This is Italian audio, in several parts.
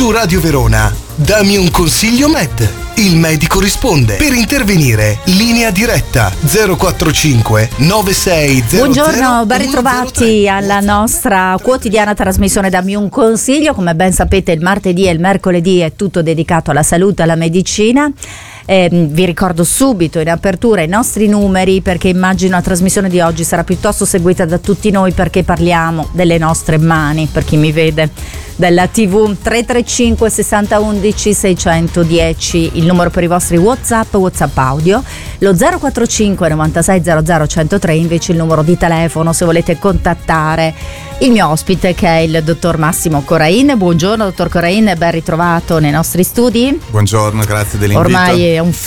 Su Radio Verona, dammi un consiglio Med. Il medico risponde. Per intervenire, linea diretta 045 9600. Buongiorno, ben ritrovati alla nostra quotidiana trasmissione Dammi un consiglio. Come ben sapete, il martedì e il mercoledì è tutto dedicato alla salute e alla medicina. Vi ricordo subito in apertura i nostri numeri, perché immagino la trasmissione di oggi sarà piuttosto seguita da tutti noi, perché parliamo delle nostre mani, per chi mi vede della TV. 335 60 11 610 il numero per i vostri WhatsApp audio, lo 045 96 00 103 invece il numero di telefono se volete contattare il mio ospite, che è il dottor Massimo Corain. Buongiorno dottor Corain, ben ritrovato nei nostri studi. Buongiorno, grazie dell'invito. Ormai è un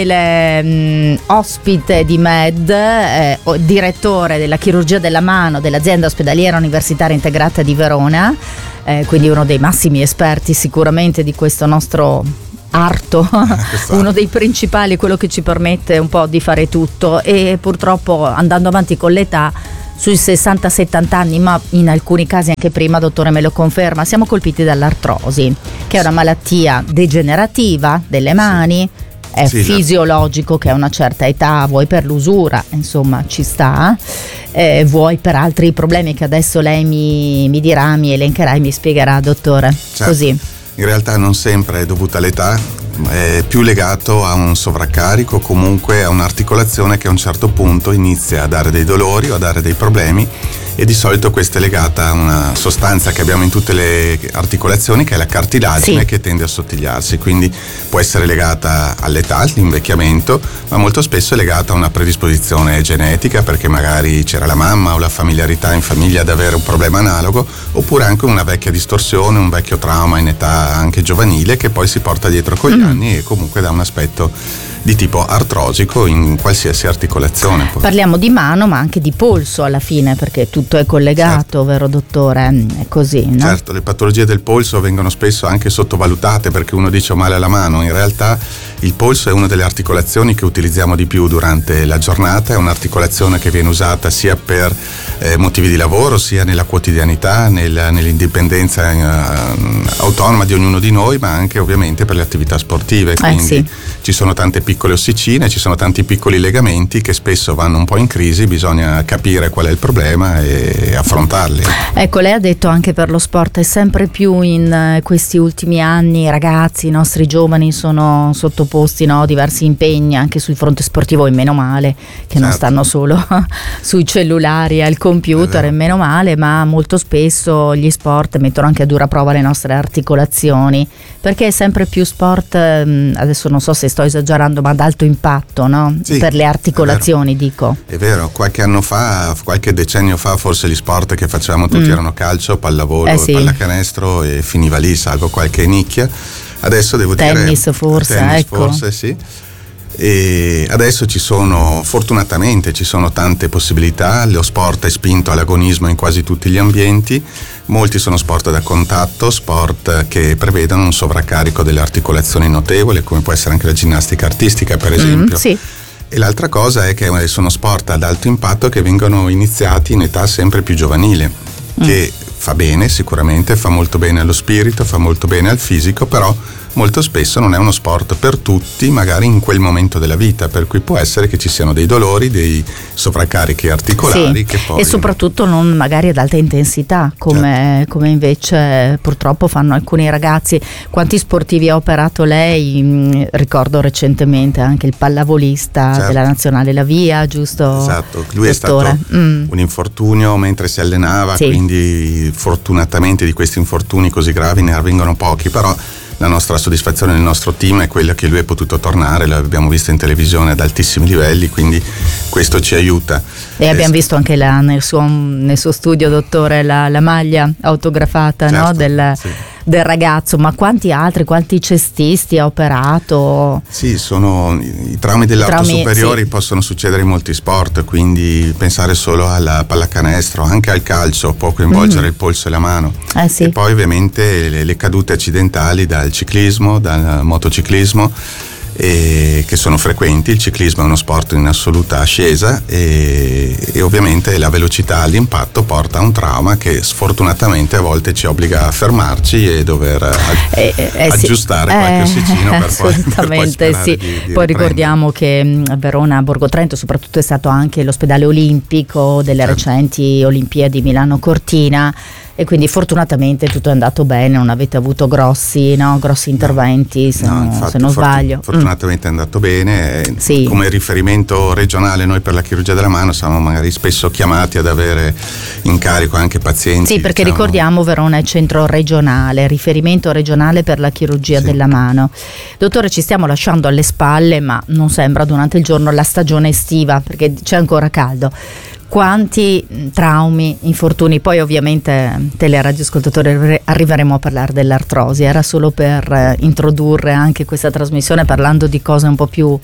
fedele ospite di Med, direttore della chirurgia della mano dell'azienda ospedaliera universitaria integrata di Verona, quindi uno dei massimi esperti sicuramente di questo nostro arto, uno dei principali, quello che ci permette un po' di fare tutto, e purtroppo andando avanti con l'età, sui 60-70 anni, ma in alcuni casi anche prima, dottore me lo conferma, siamo colpiti dall'artrosi, che è una malattia degenerativa delle mani. È fisiologico che a una certa età, vuoi per l'usura, insomma ci sta, vuoi per altri problemi che adesso lei mi dirà, mi elencherà e mi spiegherà, dottore. Certo. Così. In realtà non sempre è dovuta all'età, è più legato a un sovraccarico, comunque a un'articolazione che a un certo punto inizia a dare dei dolori o a dare dei problemi, e di solito questa è legata a una sostanza che abbiamo in tutte le articolazioni, che è la cartilagine, che tende a assottigliarsi, quindi può essere legata all'età, all'invecchiamento, ma molto spesso è legata a una predisposizione genetica, perché magari c'era la mamma o la familiarità in famiglia ad avere un problema analogo, oppure anche una vecchia distorsione, un vecchio trauma in età anche giovanile che poi si porta dietro con gli anni e comunque dà un aspetto di tipo artrosico in qualsiasi articolazione. Parliamo di mano ma anche di polso alla fine, perché tutto è collegato, certo. Vero dottore? È così, no? Certo, le patologie del polso vengono spesso anche sottovalutate, perché uno dice ho male alla mano, in realtà il polso è una delle articolazioni che utilizziamo di più durante la giornata, è un'articolazione che viene usata sia per motivi di lavoro, sia nella quotidianità, nell'indipendenza autonoma di ognuno di noi, ma anche ovviamente per le attività sportive, quindi ci sono tante piccole ossicine, ci sono tanti piccoli legamenti che spesso vanno un po' in crisi, bisogna capire qual è il problema e affrontarli. Ecco, lei ha detto anche per lo sport, è sempre più in questi ultimi anni i ragazzi, i nostri giovani sono sottoposti a diversi impegni anche sul fronte sportivo, e meno male che non stanno solo sui cellulari, al computer, e meno male, ma molto spesso gli sport mettono anche a dura prova le nostre articolazioni, perché è sempre più sport, adesso non so se sto esagerando, ma ad alto impatto, no? Per le articolazioni, dico. È vero, qualche anno fa, qualche decennio fa, forse gli sport che facevamo tutti erano calcio, pallavolo, pallacanestro, e finiva lì, salvo qualche nicchia. Adesso devo tennis, dire forse, forse sì. E adesso fortunatamente ci sono tante possibilità, lo sport è spinto all'agonismo in quasi tutti gli ambienti, molti sono sport da contatto, sport che prevedono un sovraccarico delle articolazioni notevole, come può essere anche la ginnastica artistica per esempio. E l'altra cosa è che sono sport ad alto impatto che vengono iniziati in età sempre più giovanile, che fa bene sicuramente, fa molto bene allo spirito, fa molto bene al fisico, però molto spesso non è uno sport per tutti, magari in quel momento della vita, per cui può essere che ci siano dei dolori, dei sovraccarichi articolari che poi... E soprattutto non magari ad alta intensità, come invece purtroppo fanno alcuni ragazzi. Quanti sportivi ha operato lei? Ricordo recentemente anche il pallavolista della nazionale La Via, giusto? Esatto, lui dottore? È stato un infortunio mentre si allenava, quindi fortunatamente di questi infortuni così gravi ne avvengono pochi, però la nostra soddisfazione nel nostro team è quella che lui è potuto tornare, l'abbiamo visto in televisione ad altissimi livelli, quindi questo ci aiuta. E abbiamo visto anche nel suo studio, dottore, la maglia autografata, no? Del ragazzo, ma quanti cestisti ha operato? Sì, i traumi dell'arto superiori possono succedere in molti sport, quindi pensare solo alla pallacanestro, anche al calcio può coinvolgere il polso e la mano. E poi ovviamente le cadute accidentali dal ciclismo, dal motociclismo, che sono frequenti. Il ciclismo è uno sport in assoluta ascesa e ovviamente la velocità all'impatto porta a un trauma che sfortunatamente a volte ci obbliga a fermarci e dover aggiustare qualche ossicino per poi sì. Poi ricordiamo che Verona Borgo Trento soprattutto è stato anche l'ospedale olimpico delle recenti Olimpiadi Milano Cortina, e quindi fortunatamente tutto è andato bene, non avete avuto grossi interventi, se non sbaglio. Fortunatamente è andato bene. Sì. Come riferimento regionale noi per la chirurgia della mano siamo magari spesso chiamati ad avere in carico anche pazienti. Sì, perché ricordiamo Verona è centro regionale, riferimento regionale per la chirurgia della mano. Dottore, ci stiamo lasciando alle spalle, ma non sembra, durante il giorno, la stagione estiva, perché c'è ancora caldo. Quanti traumi, infortuni, poi ovviamente teleradioascoltatori arriveremo a parlare dell'artrosi, era solo per introdurre anche questa trasmissione parlando di cose un po' più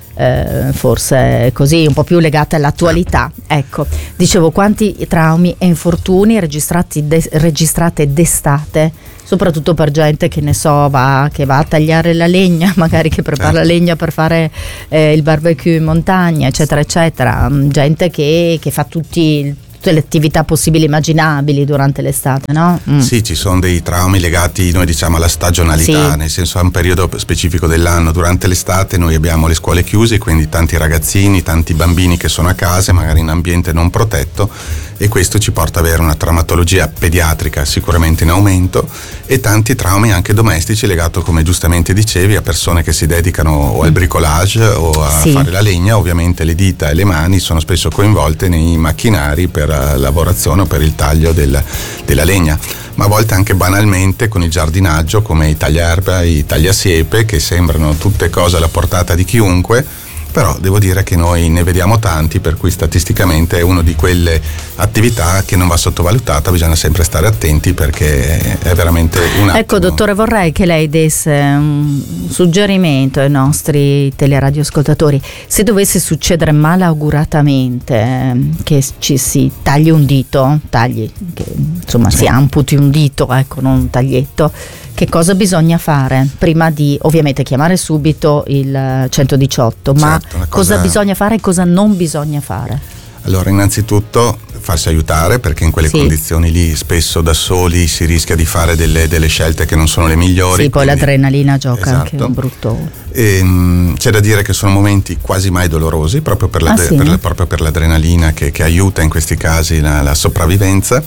forse così, un po' più legate all'attualità. Ecco, dicevo, quanti traumi e infortuni registrate d'estate, soprattutto per gente che ne so che va a tagliare la legna, magari che prepara la legna per fare il barbecue in montagna, eccetera eccetera, gente che fa tutte le attività possibili e immaginabili durante l'estate, no? Sì, ci sono dei traumi legati, noi diciamo, alla stagionalità, nel senso a un periodo specifico dell'anno. Durante l'estate noi abbiamo le scuole chiuse, quindi tanti ragazzini, tanti bambini che sono a casa, magari in ambiente non protetto, e questo ci porta ad avere una traumatologia pediatrica sicuramente in aumento e tanti traumi anche domestici legato, come giustamente dicevi, a persone che si dedicano o al bricolage o a fare la legna. Ovviamente le dita e le mani sono spesso coinvolte nei macchinari per lavorazione o per il taglio della legna, ma a volte anche banalmente con il giardinaggio, come i tagliaerba, i tagliasiepe, che sembrano tutte cose alla portata di chiunque, però devo dire che noi ne vediamo tanti, per cui statisticamente è una di quelle attività che non va sottovalutata, bisogna sempre stare attenti perché è veramente un attimo. Ecco, dottore, vorrei che lei desse un suggerimento ai nostri teleradioascoltatori: se dovesse succedere malauguratamente che ci si tagli un dito, che insomma si amputi un dito, ecco, non un taglietto, che cosa bisogna fare prima di ovviamente chiamare subito il 118, ma cosa bisogna fare e cosa non bisogna fare? Allora, innanzitutto farsi aiutare, perché in quelle condizioni lì spesso da soli si rischia di fare delle scelte che non sono le migliori. Sì, poi l'adrenalina gioca anche un brutto. C'è da dire che sono momenti quasi mai dolorosi, proprio per l'adrenalina che aiuta in questi casi la sopravvivenza.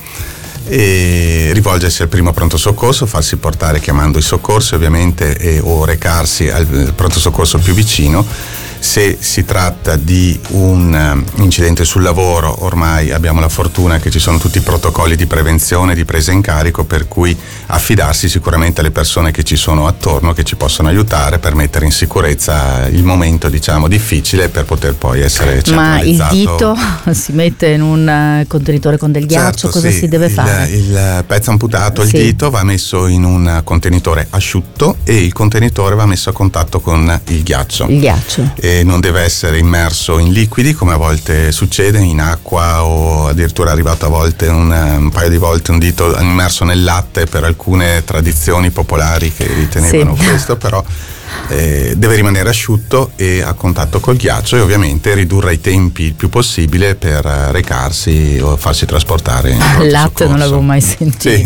E rivolgersi al primo pronto soccorso, farsi portare chiamando i soccorsi ovviamente, o recarsi al pronto soccorso più vicino. Se si tratta di un incidente sul lavoro, ormai abbiamo la fortuna che ci sono tutti i protocolli di prevenzione, di presa in carico, per cui affidarsi sicuramente alle persone che ci sono attorno, che ci possono aiutare per mettere in sicurezza il momento, diciamo, difficile, per poter poi essere centralizzato. Ma il dito si mette in un contenitore con del ghiaccio, cosa si deve fare? Il pezzo amputato, il dito, va messo in un contenitore asciutto e il contenitore va messo a contatto con il ghiaccio. Non deve essere immerso in liquidi, come a volte succede, in acqua, o addirittura è arrivato a volte un paio di volte un dito immerso nel latte per alcune tradizioni popolari che ritenevano questo, però deve rimanere asciutto e a contatto col ghiaccio, e ovviamente ridurre i tempi il più possibile per recarsi o farsi trasportare in pronto latte soccorso. Non l'avevo mai sentito. Sì,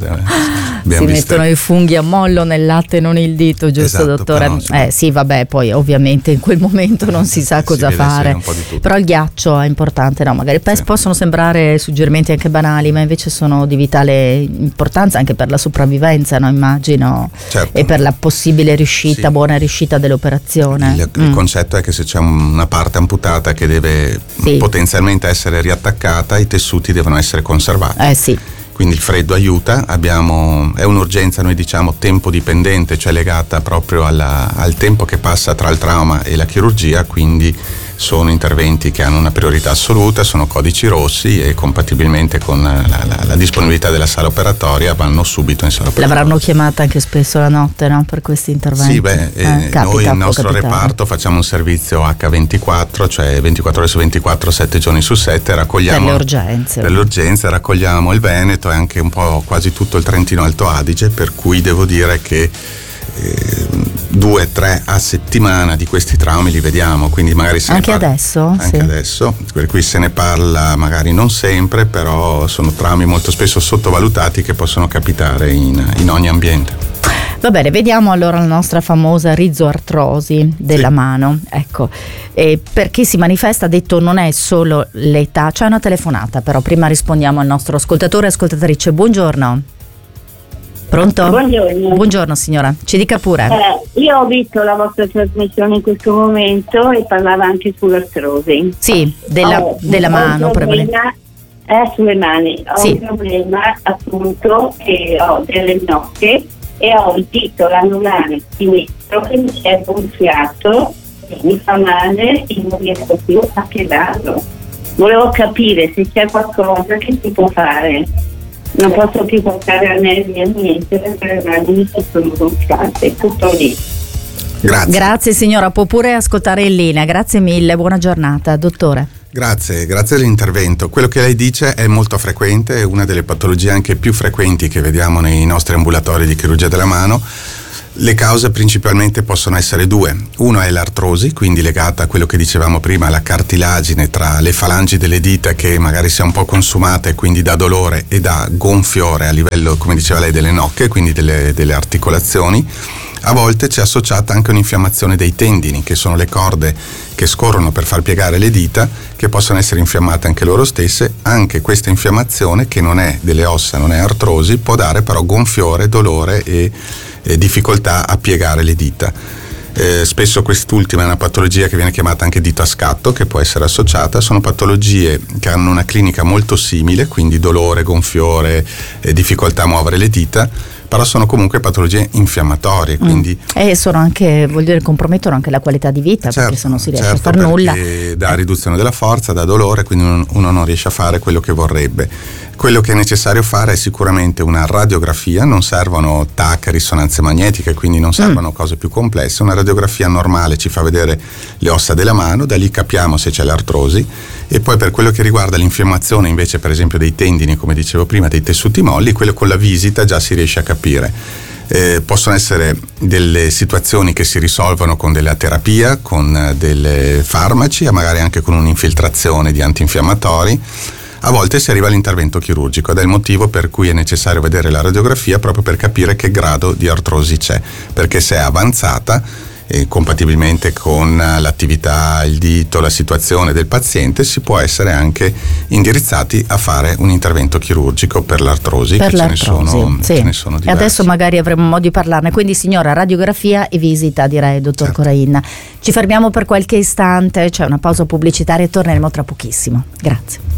si mettono i funghi a mollo nel latte, non il dito, giusto, dottore? Però, sì, vabbè, poi ovviamente in quel momento non si sa cosa fare, però il ghiaccio è importante, no? Magari possono sembrare suggerimenti anche banali, ma invece sono di vitale importanza anche per la sopravvivenza, no? Immagino, e per la possibile riuscita, buona riuscita dell'operazione. Il concetto è che se c'è una parte amputata che deve potenzialmente essere riattaccata, i tessuti devono essere conservati. Quindi il freddo aiuta, è un'urgenza, noi diciamo tempo dipendente, cioè legata proprio al tempo che passa tra il trauma e la chirurgia, quindi sono interventi che hanno una priorità assoluta, sono codici rossi e compatibilmente con la disponibilità della sala operatoria vanno subito in sala operatoria. L'avranno chiamata anche spesso la notte, no? Per questi interventi? Sì, noi nel nostro reparto facciamo un servizio H24, cioè 24 ore su 24, 7 giorni su 7, raccogliamo per le urgenze, raccogliamo il Veneto e anche un po' quasi tutto il Trentino Alto Adige, per cui devo dire che 2-3 a settimana di questi traumi li vediamo, quindi magari se anche ne parla, adesso? anche Sì. adesso, per cui se ne parla magari non sempre, però sono traumi molto spesso sottovalutati che possono capitare in ogni ambiente. Va bene, vediamo allora la nostra famosa rizoartrosi della mano. Ecco, per chi si manifesta, ha detto non è solo l'età. C'è una telefonata, però prima rispondiamo al nostro ascoltatore e ascoltatrice. Buongiorno. Pronto? Buongiorno. Buongiorno signora, ci dica pure. Io ho visto la vostra trasmissione in questo momento e parlava anche sull'artrosi. Sì, della mano. Sulle mani. Ho un problema appunto che ho delle nocche e ho il dito anulare sinistro che mi si è gonfiato e mi fa male e non riesco più a piegarlo. Volevo capire se c'è qualcosa che si può fare. Non posso più portare a nervi e niente perché le mani mi si sono gonfiate, tutto lì. Grazie signora, può pure ascoltare in linea. Grazie mille, buona giornata, dottore. Grazie dell'intervento. Quello che lei dice è molto frequente, è una delle patologie anche più frequenti che vediamo nei nostri ambulatori di chirurgia della mano. Le cause principalmente possono essere due. Uno è l'artrosi, quindi legata a quello che dicevamo prima, alla cartilagine tra le falangi delle dita che magari si è un po' consumata e quindi dà dolore e dà gonfiore a livello, come diceva lei, delle nocche, quindi delle articolazioni. A volte c'è associata anche un'infiammazione dei tendini, che sono le corde che scorrono per far piegare le dita, che possono essere infiammate anche loro stesse. Anche questa infiammazione, che non è delle ossa, non è artrosi, può dare però gonfiore, dolore e difficoltà a piegare le dita. Spesso quest'ultima è una patologia che viene chiamata anche dito a scatto, che può essere associata. Sono patologie che hanno una clinica molto simile, quindi dolore, gonfiore, difficoltà a muovere le dita, però sono comunque patologie infiammatorie, quindi sono anche, voglio dire, compromettono anche la qualità di vita, perché se non si riesce a far nulla. Dà riduzione della forza, dà dolore, quindi uno non riesce a fare quello che vorrebbe. Quello che è necessario fare è sicuramente una radiografia, non servono TAC, risonanze magnetiche, quindi non servono cose più complesse. Una radiografia normale ci fa vedere le ossa della mano, da lì capiamo se c'è l'artrosi, e poi per quello che riguarda l'infiammazione invece, per esempio dei tendini, come dicevo prima, dei tessuti molli, quello con la visita già si riesce a capire. Possono essere delle situazioni che si risolvono con della terapia, con dei farmaci, magari anche con un'infiltrazione di antinfiammatori. A volte si arriva all'intervento chirurgico ed è il motivo per cui è necessario vedere la radiografia, proprio per capire che grado di artrosi c'è, perché se è avanzata, compatibilmente con l'attività, il dito, la situazione del paziente, si può essere anche indirizzati a fare un intervento chirurgico per l'artrosi, ce ne sono diversi. E adesso magari avremo modo di parlarne. Quindi signora, radiografia e visita, direi, dottor Corain. Ci fermiamo per qualche istante, c'è una pausa pubblicitaria e torneremo tra pochissimo. Grazie.